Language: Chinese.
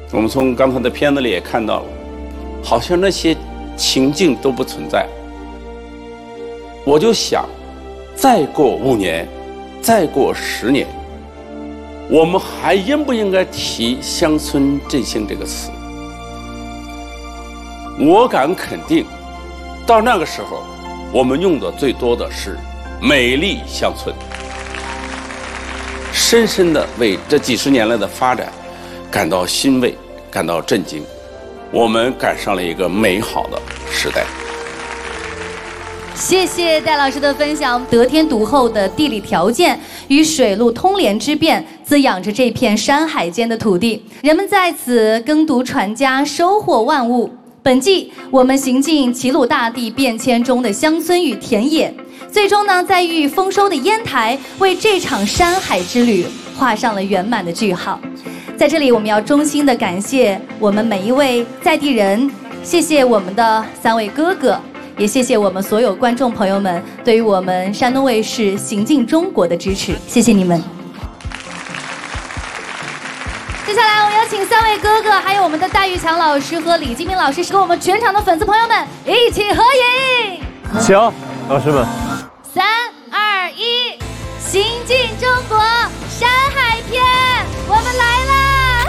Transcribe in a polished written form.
我们从刚才的片子里也看到了，好像那些情境都不存在。我就想，再过5年，再过10年，我们还应不应该提乡村振兴这个词？我敢肯定，到那个时候，我们用的最多的是美丽乡村。深深地为这几十年来的发展感到欣慰，感到震惊。我们赶上了一个美好的时代。 谢谢戴老师的分享。得天独厚的地理条件与水陆通联之便，滋养着这片山海间的土地，人们在此耕读传家，收获万物。本季我们行进齐鲁大地变迁中的乡村与田野，最终呢，在遇丰收的烟台，为这场山海之旅画上了圆满的句号。在这里，我们要衷心的感谢我们每一位在地人，谢谢我们的3位哥哥，也谢谢我们所有观众朋友们对于我们山东卫视《行进中国》的支持，谢谢你们。接下来，我们有请3位哥哥，还有我们的戴玉强老师和李金明老师，跟我们全场的粉丝朋友们一起合影。 行，老师们。 3、2、1，行进中国山海篇，我们来。